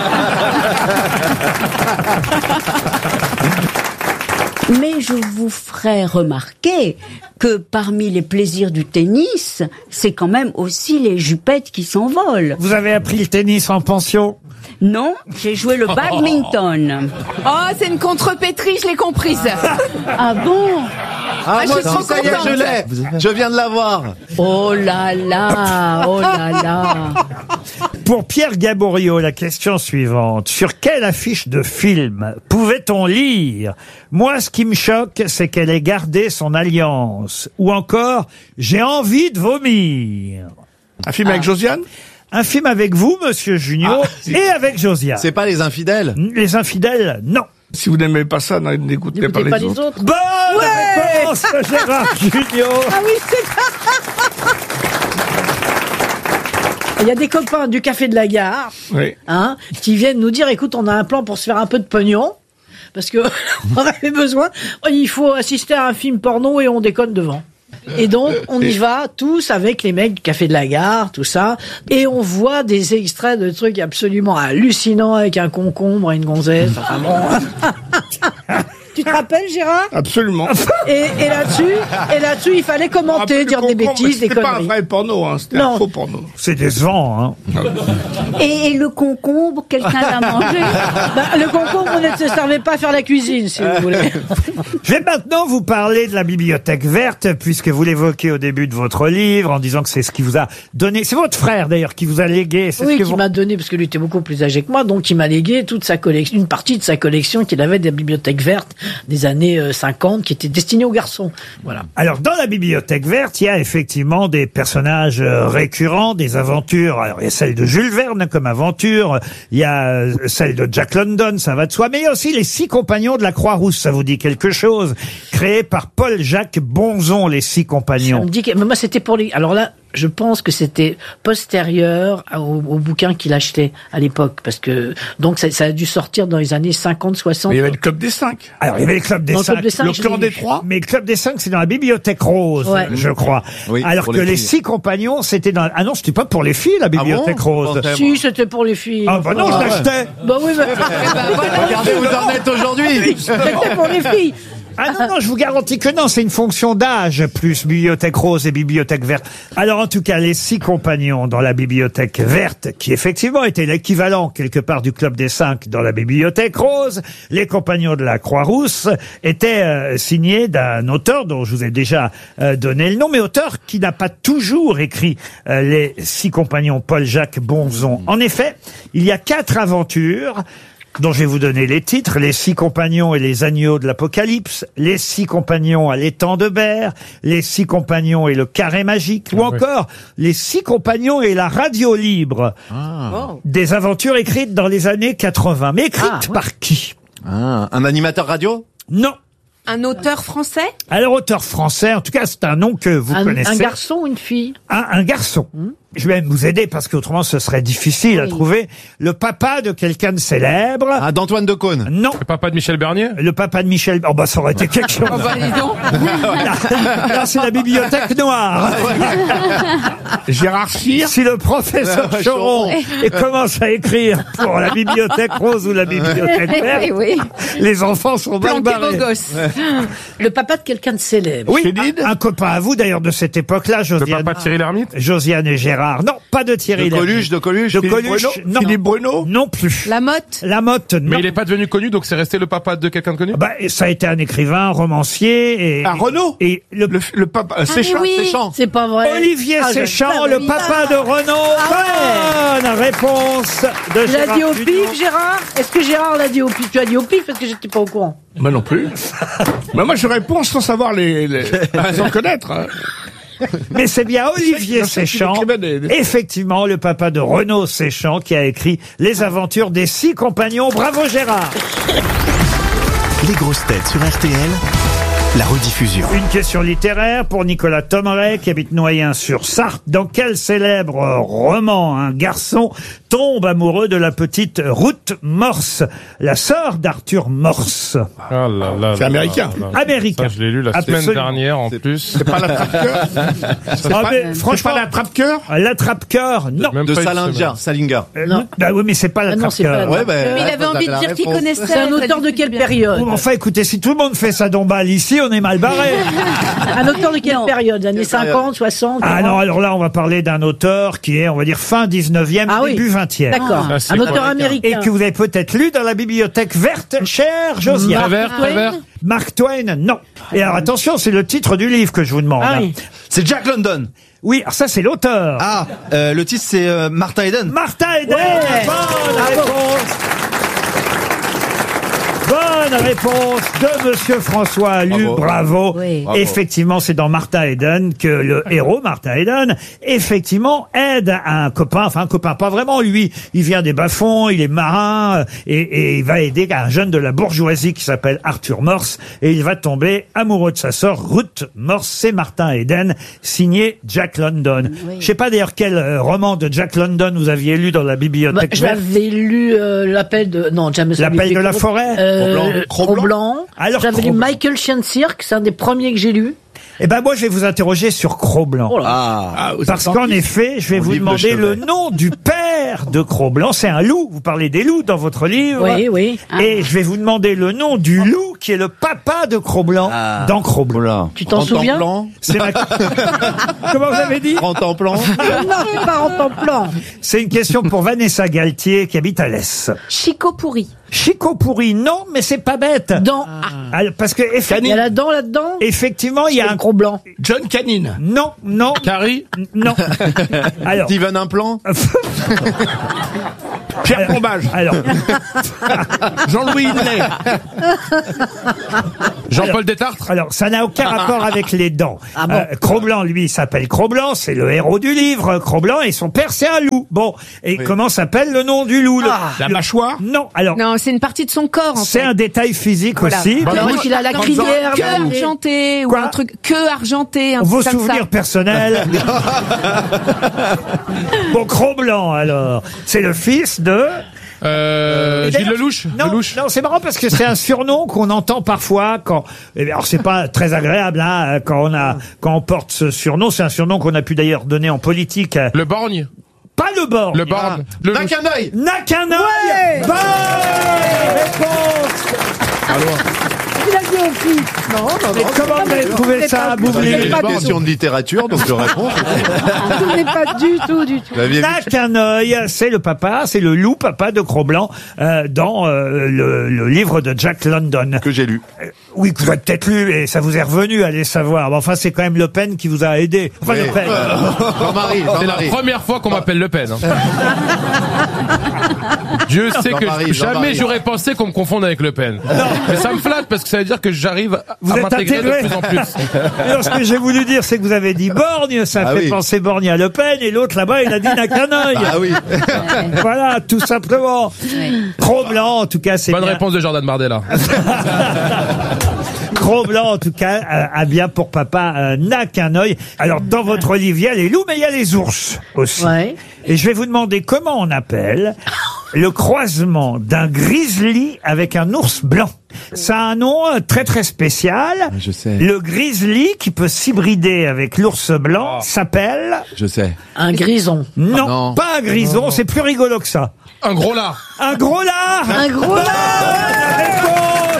S9: Mais je vous ferai remarquer que parmi les plaisirs du tennis, c'est quand même aussi les jupettes qui s'envolent.
S3: Vous avez appris le tennis en pension?
S9: Non, j'ai joué le badminton.
S13: Oh, c'est une contrepétrie, je l'ai comprise.
S9: Ah bon?
S7: Ah,
S13: Ah,
S7: moi
S13: je suis
S7: aussi,
S13: trop
S7: ça y est,
S13: contente.
S7: je l'ai. Je viens de l'avoir.
S9: Oh là là, oh là là.
S3: Pour Pierre Gaborio, la question suivante. Sur quelle affiche de film pouvait-on lire « Moi, ce qui me choque, c'est qu'elle ait gardé son alliance » ou encore « J'ai envie de vomir ».
S4: Un film avec Josiane?
S3: Un film avec vous, Monsieur Junio, et avec Josiane.
S7: C'est pas Les Infidèles?
S3: Les Infidèles, non.
S4: Si vous n'aimez pas ça, n'écoutez pas,
S12: N'écoutez
S4: les autres.
S3: Bonne
S12: Ouais
S3: réponse, Gérard Junio.
S12: Ah oui, c'est Il y a des copains du Café de la Gare,
S4: Oui.
S12: hein, qui viennent nous dire, écoute, on a un plan pour se faire un peu de pognon, parce que on avait besoin, il faut assister à un film porno et on déconne devant. Et donc, on y va tous avec les mecs du Café de la Gare, tout ça, et on voit des extraits de trucs absolument hallucinants avec un concombre et une gonzesse. Enfin bon. Tu te rappelles, Gérard?
S4: Absolument.
S12: Et, et là-dessus, et là-dessus, il fallait commenter, dire des bêtises, des
S4: C'était pas un
S12: conneries.
S4: vrai porno, hein, c'était
S12: Non.
S4: un faux porno.
S3: C'est décevant, hein.
S9: Et, et le concombre, quelqu'un l'a mangé?
S12: Bah, le concombre, on ne se servait pas à faire la cuisine, si vous voulez.
S3: Je vais maintenant vous parler de la bibliothèque verte, puisque vous l'évoquez au début de votre livre, en disant que c'est ce qui vous a donné. C'est votre frère, d'ailleurs, qui vous a légué. C'est
S12: Oui,
S3: ce que
S12: qui
S3: vous...
S12: m'a donné, parce que lui était beaucoup plus âgé que moi, donc il m'a légué toute sa collection, une partie de sa collection qu'il avait des bibliothèques vertes des années euh, cinquante, qui était destinée aux garçons. Voilà.
S3: Alors, dans la bibliothèque verte, il y a effectivement des personnages euh, récurrents, des aventures. Alors, il y a celle de Jules Verne comme aventure, il y a euh, celle de Jack London, ça va de soi, mais il y a aussi les six compagnons de la Croix-Rousse, ça vous dit quelque chose, créé par Paul-Jacques Bonzon, les six
S12: Ça
S3: compagnons.
S12: me dit que, mais moi, c'était pour les, alors là, je pense que c'était postérieur au, au bouquin qu'il achetait à l'époque, parce que, donc, ça, ça a dû sortir dans les années cinquante, soixante.
S4: Mais il y avait le club des cinq.
S3: Alors, il y avait le club des
S12: Dans le
S3: cinq,
S12: Club des cinq,
S3: le
S12: je
S3: clan
S12: l'ai
S3: des
S12: lu.
S3: trois, mais le club des cinq, c'est dans la bibliothèque rose,
S12: Ouais.
S3: je crois.
S7: Oui,
S3: Alors
S7: pour
S3: que
S7: les
S3: les
S7: filles.
S3: six compagnons, c'était dans, ah non, c'était pas pour les filles, la bibliothèque
S7: bon
S3: rose.
S7: Pensez à moi.
S12: Si, c'était pour les filles.
S3: Ah bah non, je l'achetais.
S12: Bah oui, mais...
S7: Regardez où vous en êtes aujourd'hui.
S12: C'était pour les filles.
S3: Ah non, non, je vous garantis que non, c'est une fonction d'âge, plus bibliothèque rose et bibliothèque verte. Alors en tout cas, les six compagnons dans la bibliothèque verte, qui effectivement était l'équivalent quelque part du club des cinq dans la bibliothèque rose, les compagnons de la Croix-Rousse, étaient euh, signés d'un auteur dont je vous ai déjà euh, donné le nom, mais auteur qui n'a pas toujours écrit euh, les six compagnons, Paul-Jacques Bonzon. En effet, il y a quatre aventures dont je vais vous donner les titres: les six compagnons et les agneaux de l'Apocalypse, les six compagnons à l'étang de Berre, les six compagnons et le carré magique, ou encore les six compagnons et la radio libre.
S7: Ah.
S3: Des aventures écrites dans les années quatre-vingts. Mais écrites
S12: Ah, ouais.
S3: par qui?
S7: Ah, un animateur radio?
S3: Non.
S13: Un auteur français?
S3: Alors, auteur français, en tout cas, c'est un nom que vous
S12: Un,
S3: connaissez.
S12: un garçon ou une fille?
S3: Un, un garçon. Je vais même vous aider parce qu'autrement ce serait difficile à
S12: Oui.
S3: trouver. Le papa de quelqu'un de célèbre.
S7: Ah, d'Antoine Decaune.
S3: Non.
S6: Le papa de Michel Bernier?
S3: Le papa de Michel. Oh bah ça aurait été quelque chose.
S13: Oh bah dis donc.
S3: Là, c'est la bibliothèque noire.
S4: Gérard Cyr.
S3: Si le professeur
S7: Ouais,
S3: Choron et commence à écrire pour la bibliothèque rose ou la bibliothèque verte,
S9: Oui.
S3: les enfants sont mal
S13: Planquez vos
S3: barrés.
S13: gosses.
S12: Le papa de quelqu'un de célèbre.
S3: Oui,
S4: Chéline.
S3: un, un copain à vous d'ailleurs de cette époque-là,
S6: Le
S3: Josiane.
S6: papa de Thierry Lhermitte?
S3: Josiane et Gérard. Non, pas de Thierry
S7: De
S3: Lhermitte.
S7: Coluche, de Coluche.
S3: De
S7: Philippe
S3: Coluche,
S7: Bruno.
S3: non.
S4: Philippe Bruno.
S3: Non plus.
S13: La Motte?
S3: La Motte, non.
S6: Mais il est pas devenu connu, donc c'est resté le papa de quelqu'un de connu?
S3: Bah, et ça a été un écrivain, romancier et.
S4: Ah, Renaud.
S3: Et le,
S4: Le, le papa, euh, Séchant.
S13: oui.
S7: Séchant.
S12: C'est pas vrai.
S3: Olivier
S12: Ah, je-
S3: Séchant,
S12: Ah,
S3: le
S12: oui.
S3: papa de Renaud. Bonne réponse de
S12: Tu l'as
S3: Gérard
S12: dit au
S3: Junior.
S12: pif, Gérard? Est-ce que Gérard l'a dit au pif? Tu as dit au pif parce que j'étais pas au courant.
S4: Moi non plus. Mais moi je réponds sans savoir les, les sans connaître. hein.
S3: Mais c'est bien Olivier
S4: Je sais qu'il
S3: Séchant,
S4: écrivait des- des-
S3: effectivement le papa de Renaud Séchant, qui a écrit Les aventures des six compagnons. Bravo Gérard.
S10: Les grosses têtes sur R T L, la rediffusion.
S3: Une question littéraire pour Nicolas Tomeret, qui habite Noyen-sur-Sarthe. Dans quel célèbre roman un garçon tombe amoureux de la petite Ruth Morse, la sœur d'Arthur Morse?
S6: Ah là là
S4: C'est
S6: là
S4: américain.
S6: là là.
S3: Américain.
S6: Ça, je l'ai lu la
S3: Absolument.
S6: semaine dernière en plus.
S4: C'est pas l'attrape-cœur. C'est
S3: Ah,
S4: pas,
S3: mais
S4: c'est
S3: franchement,
S4: pas l'attrape-cœur.
S3: l'attrape-cœur, non.
S6: Même
S7: De
S6: pas une
S7: Salinga.
S6: semaine.
S7: Salinga.
S3: Euh,
S12: Non.
S3: Bah oui, mais c'est pas
S12: Ah non, c'est pas
S3: l'attrape-cœur.
S12: la-
S7: Ouais, ben.
S13: Mais il avait envie de dire qu'il connaissait.
S12: C'est un
S13: ça
S12: auteur de
S13: dit
S12: quelle
S13: bien.
S12: période?
S3: Bon, enfin, écoutez, si tout le monde fait sa dombale ici, on est mal barré.
S12: Un auteur de quelle
S9: Non.
S12: période? Années
S7: Quelle période?
S12: cinquante, soixante?
S3: Ah non, alors là, on va parler d'un auteur qui est, on va dire, fin dix-neuvième,
S12: Ah oui.
S3: début vingtième.
S12: D'accord.
S6: Ah, c'est
S12: Un
S6: quoi,
S12: auteur
S7: américain
S3: Et
S12: américain.
S3: que vous avez peut-être lu dans la bibliothèque verte, cher Josiane.
S6: Très vert, très vert.
S3: Mark Twain, non. Et alors attention, c'est le titre du livre que je vous demande.
S12: Ah
S3: hein.
S12: oui.
S17: C'est Jack London.
S3: Oui, alors ça c'est l'auteur.
S17: Ah, euh, le titre c'est euh, Martin Eden.
S3: Martin Eden.
S12: Ouais.
S3: Bonne réponse. Bonne réponse de Monsieur François Allu.
S7: Bravo.
S3: Bravo.
S9: Oui.
S7: Bravo.
S3: Effectivement, c'est dans Martin Eden que le héros, Martin Eden, effectivement, aide un copain, enfin un copain, pas vraiment lui. Il vient des bas-fonds, il est marin, euh, et, et il va aider un jeune de la bourgeoisie qui s'appelle Arthur Morse, et il va tomber amoureux de sa sœur Ruth Morse. C'est Martin Eden, signé Jack London.
S9: Oui.
S3: Je sais pas d'ailleurs quel euh, roman de Jack London vous aviez lu dans la
S12: Bah,
S3: bibliothèque
S12: je
S3: verte.
S12: l'avais lu, euh, l'appel de, non, James.
S3: L'appel de la forêt.
S12: Euh,
S7: Cro-Blanc.
S12: Cro-Blanc.
S3: Alors,
S12: J'avais lu
S3: Cro-Blanc.
S12: Michael Science-Cirque, c'est un des premiers que j'ai lu.
S3: Eh ben moi, je vais vous interroger sur Cro-Blanc.
S12: Oh là.
S17: Ah,
S4: Ah, vous
S3: Parce
S4: êtes
S3: qu'en
S4: gentil.
S3: effet, je vais
S7: Mon
S3: vous
S7: livre de
S3: demander le
S7: chevet.
S3: nom du père de Cro-Blanc. C'est un loup. Vous parlez des loups dans votre livre.
S12: Oui, oui.
S3: Et je vais vous demander le nom du loup qui est le papa de Cro-Blanc dans Cro-Blanc.
S12: Tu t'en souviens?
S3: C'est ma... Comment vous avez dit?
S7: En temps plan.
S12: Non, c'est pas en temps plan.
S3: C'est une question pour Vanessa Galtier qui habite à l'Est.
S13: Chico pourri.
S3: Chico pourri, non, mais c'est pas bête.
S12: Dans.
S3: Ah, parce que effe-
S12: Il y a la dent là-dedans?
S3: effectivement, il y a un
S12: Cro-Blanc.
S4: John Canine.
S3: Non, non.
S6: Carrie.
S3: Non. Alors.
S7: Steven Implant.
S4: Pierre Pombage.
S3: Alors.
S4: Jean-Louis Hinley.
S6: Jean-Paul Détartre.
S3: Alors, ça n'a aucun rapport avec les dents.
S12: Ah bon
S3: euh, Cro-Blanc, lui, il s'appelle Cro-Blanc, c'est le héros du livre, Cro-Blanc, et son père, c'est un loup. Bon, et comment s'appelle le nom du loup? le-
S12: Ah.
S4: La
S3: le-
S4: mâchoire.
S3: Non, alors,
S13: Non, c'est une partie de son corps, en
S3: c'est
S13: fait.
S3: un détail physique
S13: Voilà.
S3: aussi.
S6: Bah,
S12: Alors,
S6: moi,
S12: il a la crinière.
S13: Queue
S12: là.
S13: argentée, ou
S3: Quoi
S13: un truc, queue argentée, un
S3: Vos
S13: truc comme
S3: souvenirs
S13: ça.
S3: personnels. Bon, Cro-Blanc, alors, c'est le fils de...
S6: Euh,
S3: Et
S6: Gilles
S3: d'ailleurs,
S6: Lelouch.
S3: Non,
S6: Lelouch.
S3: non, c'est marrant parce que c'est un surnom qu'on entend parfois quand. eh bien, Alors c'est pas très agréable hein, quand on a quand on porte ce surnom. C'est un surnom qu'on a pu d'ailleurs donner en politique.
S6: Le Borgne.
S3: Pas le bord.
S6: Le Borgne. Le
S17: N'a
S6: Louch.
S17: qu'un œil.
S3: N'a qu'un œil. Bonne réponse.
S12: Il a dit au fils. Non, non,
S3: Mais
S12: non.
S3: comment vous avez trouvé ça,
S7: C'est
S3: Boublil?
S7: une question de littérature, donc je réponds.
S12: Ce n'est pas du tout, du tout.
S7: Vous l'aviez vu?
S3: N'a qu'un œil, c'est le papa, c'est le loup papa de Cro-Blanc euh, dans euh, le, le livre de Jack London.
S7: Que j'ai lu.
S3: Euh, oui, que vous avez peut-être lu et ça vous est revenu, allez savoir. Mais enfin, c'est quand même Le Pen qui vous a aidé. Enfin,
S7: Oui.
S3: Le Pen.
S7: Jean-Marie,
S6: C'est la
S7: Jean-Marie.
S6: première fois qu'on m'appelle Le Pen. hein. Dieu sait que
S7: Jean-Marie,
S6: jamais
S7: Jean-Marie.
S6: j'aurais pensé qu'on me confonde avec Le Pen. Mais ça me flatte parce que ça veut dire que j'arrive
S3: Vous
S6: à
S3: êtes
S6: m'intégrer de
S3: intégré.
S6: plus en plus.
S3: Alors, ce que j'ai voulu dire, c'est que vous avez dit Borgne, ça
S7: Ah
S3: fait
S7: oui.
S3: penser Borgne à Le Pen, et l'autre là-bas, il a dit n'a qu'un œil.
S7: Ah oui.
S3: Voilà, tout simplement. Cro-Blanc, en tout cas, c'est
S6: Bonne
S3: bien.
S6: réponse de Jordan Bardella.
S3: Cro-Blanc, en tout cas, a, a bien pour papa euh, n'a qu'un œil. Alors, dans votre livre, il y a les loups, mais il y a les ours aussi.
S12: Ouais.
S3: Et je vais vous demander comment on appelle le croisement d'un grizzly avec un ours blanc. Ça a un nom euh, très très spécial.
S7: Je sais.
S3: Le grizzly qui peut s'hybrider avec l'ours blanc s'appelle...
S7: Je sais.
S12: Un grison.
S3: Non,
S7: non.
S3: pas un grison, c'est plus rigolo que ça.
S6: Un gros lard.
S3: Un gros lard.
S12: Un gros
S3: Bonne
S12: lard.
S3: réponse.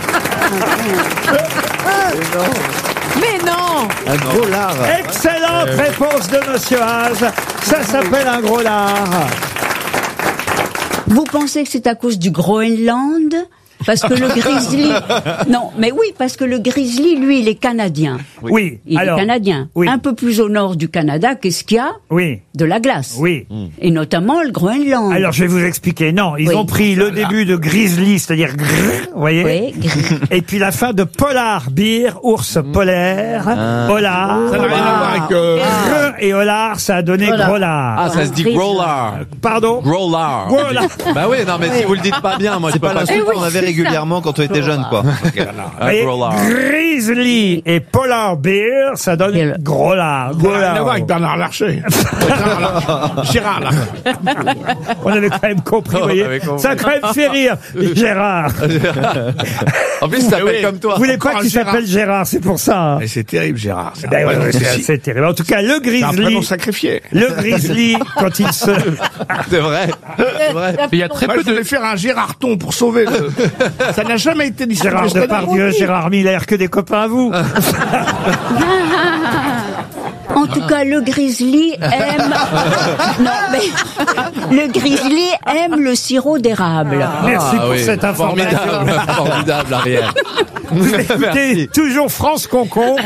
S13: Mais non!
S7: Un gros lard.
S3: Excellente réponse de Monsieur Haas. Ça s'appelle un gros lard.
S9: Vous pensez que c'est à cause du Groenland? Parce que le grizzly... Non, mais oui, parce que le grizzly, lui, il est canadien.
S3: Oui.
S9: Il
S3: alors,
S9: est canadien.
S3: oui.
S9: Un peu plus au nord du Canada, qu'est-ce qu'il y a?
S3: Oui.
S9: De la glace.
S3: Oui.
S9: Et notamment le Groenland.
S3: Alors je vais vous expliquer. Non, ils
S9: Oui.
S3: ont pris le début de grizzly, c'est-à-dire grrr, vous voyez,
S9: Oui, gris.
S3: et puis la fin de polar bear, ours polaire, polar,
S4: Ça n'a rien à voir avec. euh,
S3: grrr, et holar, ça a donné
S12: Voilà.
S3: gros lard.
S7: Ah, ça se dit
S9: Gris.
S7: gros lard.
S3: Pardon.
S7: Gros lard.
S3: Gros lard.
S7: Bah oui, non, mais si vous le dites pas bien, moi je
S17: C'est
S7: peux
S17: pas
S7: pas.
S17: l'insulte
S9: oui,
S17: qu'on avait
S9: c'est
S17: régulièrement quand on était jeune, quoi.
S3: Vous
S7: Un
S3: voyez,
S7: gros lard.
S3: grizzly et polar bear, ça donne
S9: Et le-
S3: gros lard. Gros
S4: Rien à
S3: lard.
S4: voir avec Bernard Larcher. Gérard Larcher. Gérard Larcher.
S3: On avait quand même compris, vous
S7: On
S3: voyez.
S7: avait compris.
S3: Ça a quand même fait rire, Gérard.
S7: En plus, il s'appelle
S4: oui.
S7: comme toi.
S3: Vous voulez pas
S4: Encore
S3: qu'il
S4: Gérard.
S3: s'appelle Gérard, c'est pour ça.
S4: Mais c'est terrible, Gérard. C'est un
S3: Ben ouais,
S4: vrai
S3: ouais, c'est
S4: souci.
S3: c'est terrible. En tout cas, le
S4: C'est un
S3: grizzly,
S4: prénom sacrifié.
S3: le grizzly, quand il se,
S7: C'est vrai. C'est vrai.
S6: Il y a très
S4: Moi,
S6: peu
S4: je voulais
S6: de...
S4: faire un Gérardton pour sauver le... Ça n'a jamais été distribué.
S3: Gérard
S4: Je connais-
S3: Depardieu, Gérard Miller, que des copains à vous.
S9: En tout cas, le grizzly aime... Non, mais... Le grizzly aime le sirop d'érable.
S3: Merci
S7: Ah
S3: pour
S7: oui,
S3: cette information.
S7: Formidable, formidable, Ariel.
S3: Vous écoutez toujours France Concombre.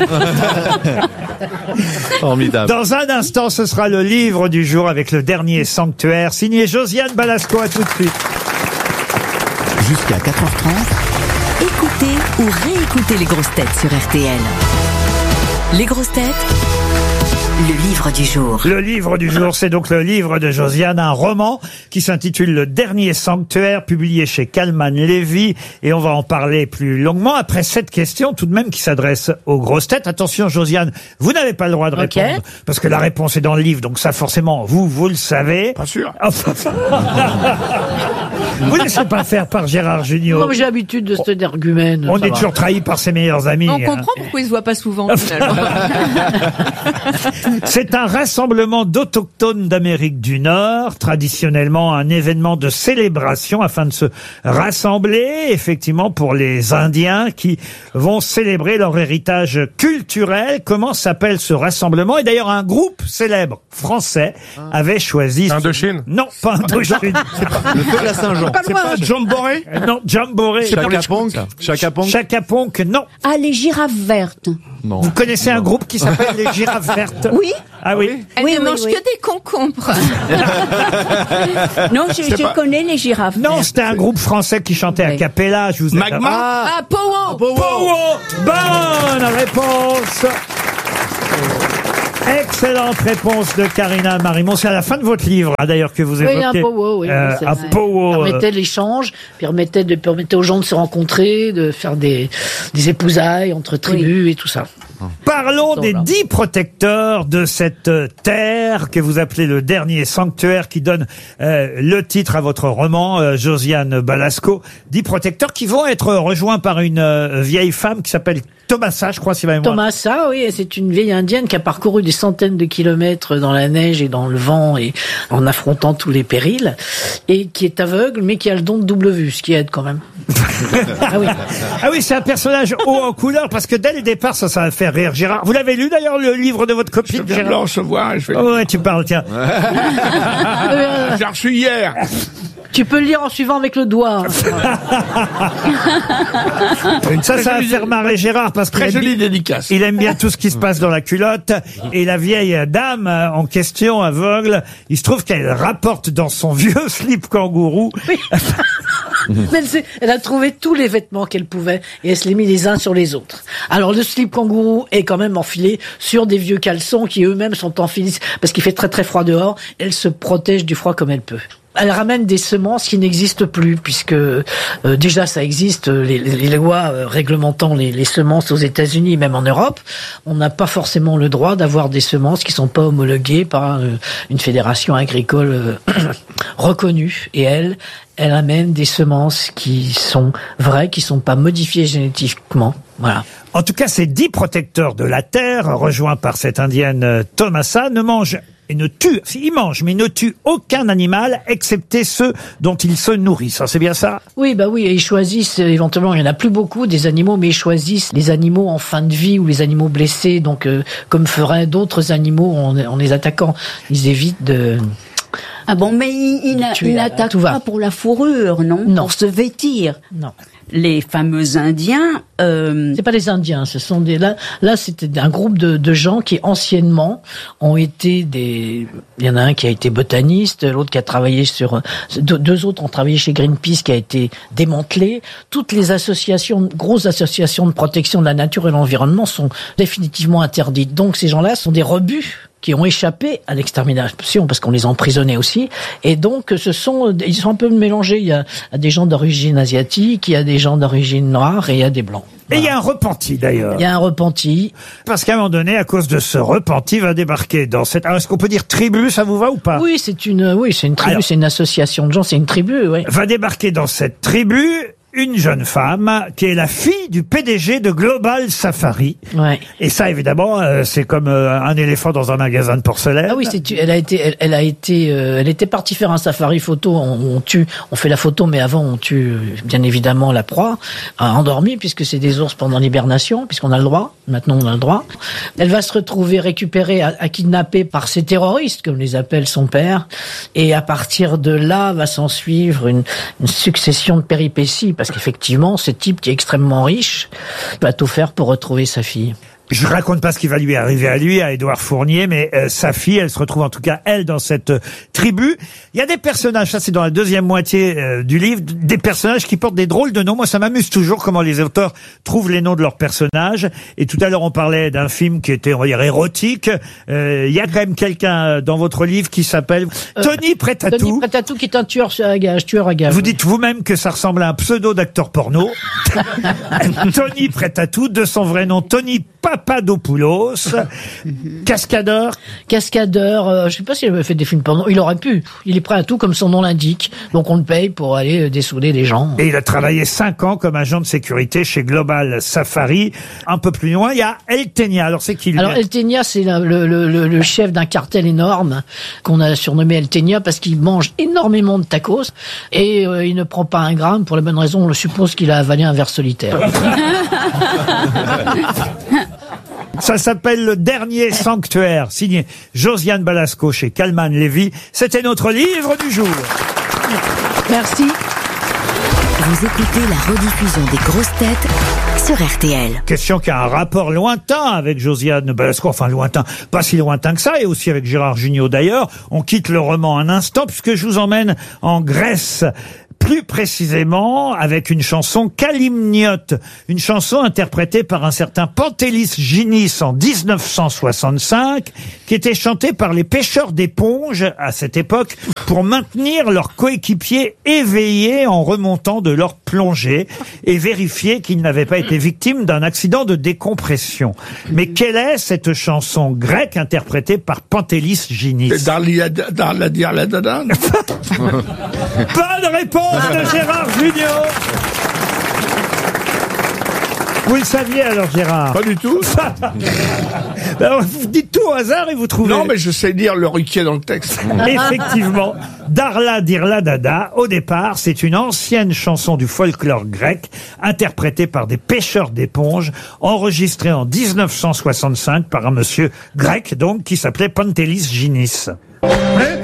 S7: Formidable.
S3: Dans un instant, ce sera le livre du jour avec le dernier sanctuaire, signé Josiane Balasco. À tout de suite.
S2: Jusqu'à quatre heures trente, écoutez ou réécoutez les grosses têtes sur R T L. Les grosses têtes, le livre du jour.
S3: Le livre du jour, c'est donc le livre de Josiane, un roman qui s'intitule Le Dernier Sanctuaire, publié chez Kalman Levy, et on va en parler plus longuement après cette question tout de même qui s'adresse aux grosses têtes. Attention Josiane, vous n'avez pas le droit de
S12: Ok.
S3: répondre, parce que la réponse est dans le livre, donc ça forcément, vous, vous le savez.
S4: Pas sûr.
S3: Enfin, Vous ne laissez pas faire par Gérard Junior.
S12: Non, mais j'ai l'habitude de cet argumène.
S3: On
S12: ça
S3: est
S12: va.
S3: toujours trahi par ses meilleurs amis.
S13: On
S3: hein.
S13: comprend pourquoi ils se voient pas souvent, finalement.
S3: C'est un rassemblement d'autochtones d'Amérique du Nord, traditionnellement un événement de célébration afin de se rassembler, effectivement, pour les Indiens qui vont célébrer leur héritage culturel. Comment s'appelle ce rassemblement? Et d'ailleurs, un groupe célèbre français avait choisi...
S6: Indochine?
S3: Non, pas Indochine. C'est pas...
S17: Le feu de la Saint-Jean.
S12: Pas loin.
S4: Jamboree?
S3: Euh, Non, Jamboree.
S7: Chaka Ponk. Chaka Ponk.
S3: Chaka Ponk, non.
S9: Ah, les girafes vertes.
S7: Non.
S3: Vous connaissez un groupe qui s'appelle les Girafes Vertes?
S9: Oui.
S3: Ah oui?
S13: Elle
S9: Oui,
S13: ne
S9: oui,
S13: mange
S9: oui.
S13: que des concombres.
S9: Non, je, je
S4: pas-
S9: connais les girafes
S3: Non,
S9: vertes.
S3: c'était un groupe français qui chantait a
S9: Oui.
S3: cappella. Je vous ai...
S4: Magma?
S13: Ah, Powo!
S3: Powo. Bonne réponse. Excellente réponse de Karina Marimon. C'est à la fin de votre livre, hein, d'ailleurs, que vous
S12: Oui,
S3: évoquez.
S12: un powo, oui.
S3: euh,
S12: oui, c'est
S3: un
S12: vrai.
S3: powo, euh,
S12: Permettait l'échange, permettait de permettait aux gens de se rencontrer, de faire des des épousailles entre tribus et tout ça.
S3: Parlons
S12: Non,
S3: des
S12: là.
S3: dix protecteurs de cette euh, terre que vous appelez le dernier sanctuaire, qui donne euh, le titre à votre roman, euh, Josiane Balasco. Dix protecteurs qui vont être rejoints par une euh, vieille femme qui s'appelle Thomasa, je crois, si ma mémoire.
S12: Thomasa, oui, c'est une vieille indienne qui a parcouru des centaines de kilomètres dans la neige et dans le vent et en affrontant tous les périls, et qui est aveugle, mais qui a le don de double vue, ce qui aide quand même. Ah oui.
S3: Ah oui, c'est un personnage haut en couleur, parce que dès le départ, ça, ça va faire rire Gérard. Vous l'avez lu d'ailleurs, le livre de votre
S4: Je
S3: copine,
S4: viens de le
S3: Gérard?
S4: recevoir et je vais...
S3: Oh, ouais, tu parles, tiens.
S12: Euh,
S4: J'ai reçu hier.
S12: Tu peux le lire en suivant avec le doigt.
S3: Ça, ça va faire marrer Gérard, parce qu'il
S4: Très
S3: aime,
S4: jolie dédicace.
S3: il aime bien tout ce qui se passe dans la culotte. Et la vieille dame euh, en question, aveugle, il se trouve qu'elle rapporte dans son vieux slip kangourou.
S12: Mais elle, s'est- elle a trouvé tous les vêtements qu'elle pouvait et elle se les mit les uns sur les autres. Alors le slip kangourou est quand même enfilé sur des vieux caleçons qui eux-mêmes sont enfilés parce qu'il fait très très froid dehors. Elle se protège du froid comme elle peut. Elle ramène des semences qui n'existent plus, puisque euh, déjà ça existe, les, les, les lois euh, réglementant les, les semences aux États-Unis, même en Europe, on n'a pas forcément le droit d'avoir des semences qui sont pas homologuées par euh, une fédération agricole euh, reconnue. Et elle, elle amène des semences qui sont vraies, qui sont pas modifiées génétiquement. Voilà.
S3: En tout cas, ces dix protecteurs de la terre, rejoints par cette indienne euh, Thomasa, ne mangent et ne tuent, si, ils mangent, mais ils ne tuent aucun animal, excepté ceux dont ils se nourrissent. C'est bien ça?
S12: Oui, bah oui, et ils choisissent, euh, éventuellement, il y en a plus beaucoup des animaux, mais ils choisissent les animaux en fin de vie ou les animaux blessés, donc euh, comme feraient d'autres animaux en, en les attaquant. Ils évitent de...
S9: Ah bon, mais il, il, n'a-
S12: Tu es
S9: il
S12: à-
S9: n'attaque
S12: tout va.
S9: pas pour la fourrure, non?
S12: Non.
S9: Pour se vêtir.
S12: Non.
S9: Les fameux Indiens... Euh...
S12: C'est pas les Indiens, ce sont des... Là, là c'était un groupe de, de gens qui, anciennement, ont été des... Il y en a un qui a été botaniste, l'autre qui a travaillé sur... Deux, deux autres ont travaillé chez Greenpeace, qui a été démantelé. Toutes les associations, grosses associations de protection de la nature et de l'environnement sont définitivement interdites. Donc ces gens-là sont des rebuts qui ont échappé à l'extermination parce qu'on les a emprisonnés aussi. Et donc, ce sont, ils sont un peu mélangés. Il y a des gens d'origine asiatique, il y a des gens d'origine noire et il y a des blancs.
S3: Et il y a un repenti, d'ailleurs.
S12: Il y a un repenti.
S3: Parce qu'à un moment donné, à cause de ce repenti, va débarquer dans cette... Alors, est-ce qu'on peut dire tribu, ça vous va ou pas?
S12: Oui, c'est une, oui, c'est une tribu,
S3: Alors-
S12: c'est une association de gens, c'est une tribu, oui.
S3: Va débarquer dans cette tribu une jeune femme qui est la fille du P D G de Global Safari.
S12: Ouais.
S3: Et ça, évidemment, euh, c'est comme euh, un éléphant dans un magasin de porcelaine.
S12: Ah oui, c'est, elle a été, elle, elle a été, euh, elle était partie faire un safari photo. On, on tue, on fait la photo, mais avant on tue euh, bien évidemment la proie, euh, endormie, puisque c'est des ours pendant l'hibernation, puisqu'on a le droit. Maintenant, on a le droit. Elle va se retrouver récupérée, à, à kidnapper par ces terroristes, comme les appelle son père. Et à partir de là, va s'en suivre une, une succession de péripéties, parce qu'effectivement, ce type qui est extrêmement riche va tout faire pour retrouver sa fille.
S3: Je raconte pas ce qui va lui arriver à lui, à Édouard Fournier, mais euh, sa fille, elle se retrouve en tout cas, elle, dans cette euh, tribu. Il y a des personnages, ça c'est dans la deuxième moitié euh, du livre, des personnages qui portent des drôles de noms. Moi, ça m'amuse toujours comment les auteurs trouvent les noms de leurs personnages. Et tout à l'heure, on parlait d'un film qui était, on va dire, érotique. Euh, Il y a quand même quelqu'un dans votre livre qui s'appelle Tony Prêt-à-tout.
S12: Tony Prêt-à-tout qui est un tueur à gage, tueur à gage.
S3: Vous dites vous-même que ça ressemble à un pseudo d'acteur porno. Tony Prêt-à-tout, de son vrai nom, Tony Papadopoulos. Cascadeur.
S12: Cascadeur, euh, je sais pas s'il avait fait des films porno. Il aurait pu. Il est prêt à tout comme son nom l'indique. Donc on le paye pour aller euh, dessouder les gens.
S3: Et il a travaillé cinq ans comme agent de sécurité chez Global Safari. Un peu plus loin, il y a El Tenia. Alors c'est qui lui?
S12: Alors El Tenia, c'est le, le, le, le chef d'un cartel énorme qu'on a surnommé El Tenia parce qu'il mange énormément de tacos et euh, il ne prend pas un gramme pour la bonne raison, on le suppose qu'il a avalé un ver solitaire.
S3: Ça s'appelle Le Dernier Sanctuaire, signé Josiane Balasco chez Calman Lévy. C'était notre livre du jour.
S12: Merci.
S2: Vous écoutez la rediffusion des grosses têtes sur R T L.
S3: Question qui a un rapport lointain avec Josiane Balasco, enfin lointain, pas si lointain que ça, et aussi avec Gérard Jugnot d'ailleurs. On quitte le roman un instant puisque je vous emmène en Grèce. Plus précisément avec une chanson Kalimniot, une chanson interprétée par un certain Pantélis Ginis en dix-neuf cent soixante-cinq, qui était chantée par les pêcheurs d'éponges à cette époque pour maintenir leurs coéquipiers éveillés en remontant de leur plongée et vérifier qu'ils n'avaient pas été victimes d'un accident de décompression. Mais quelle est cette chanson grecque interprétée par Pantélis Ginis?
S4: Darla Darla Darla Darla.
S3: Bonne réponse de Gérard Jugnot. Vous le saviez alors, Gérard?
S4: Pas du tout.
S3: Alors, vous dites tout au hasard et vous trouvez.
S4: Non, mais je sais lire le riquier dans le texte.
S3: Effectivement, Darla Dirla Dada, au départ, c'est une ancienne chanson du folklore grec, interprétée par des pêcheurs d'éponges, enregistrée en dix-neuf cent soixante-cinq par un monsieur grec, donc, qui s'appelait Pantélis Ginis.